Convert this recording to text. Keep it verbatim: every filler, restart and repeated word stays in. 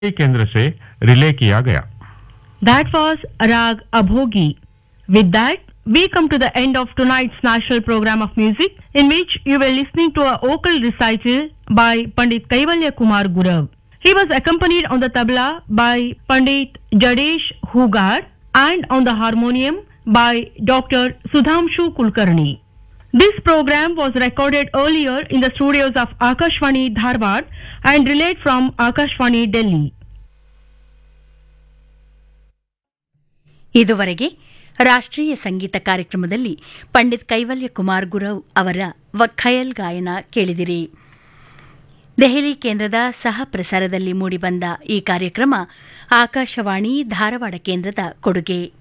केंद्र से रिले किया गया। That was Rag Abhogi. With that, we come to the end of tonight's national program of music, in which you were listening to a vocal recital by Pandit Kaivalya Kumar Gurav. He was accompanied on the tabla by Pandit Jadesh Hugar and on the harmonium by Doctor Sudhamshu Kulkarni. This program was recorded earlier in the studios of Akashvani Dharwad and relayed from Akashvani Delhi. ಇದುವರೆಗೆ ರಾಷ್ಟ್ರೀಯ ಸಂಗೀತ ಕಾರ್ಯಕ್ರಮದಲ್ಲಿ ಪಂಡಿತ್ ಕೈವಲ್ಯ ಕುಮಾರ್ ಗುರವ್ ಅವರ ವಖಯಲ್ ಗಾಯನ ಕೇಳಿದಿರಿ. ದೆಹಲಿ ಕೇಂದ್ರದ ಸಹ ಪ್ರಸಾರದಲ್ಲಿ ಮೂಡಿಬಂದ ಈ ಕಾರ್ಯಕ್ರಮ ಆಕಾಶವಾಣಿ ಧಾರವಾಡ ಕೇಂದ್ರದ ಕೊಡುಗೆ.